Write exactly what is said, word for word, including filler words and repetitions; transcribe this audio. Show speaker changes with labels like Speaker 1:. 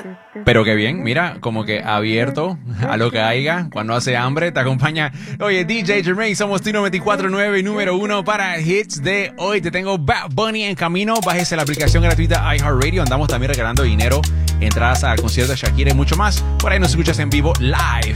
Speaker 1: Pero qué bien, mira, como que abierto a lo que haya, cuando hace hambre, te acompaña. Oye, D J Jermaine, somos T noventa y cuatro punto nueve y número uno para hits de hoy. Te tengo Bad Bunny en camino. Bájese la aplicación gratuita iHeartRadio. Andamos también regalando dinero, entradas al concierto de Shakira y mucho más. Por ahí nos escuchas en vivo live.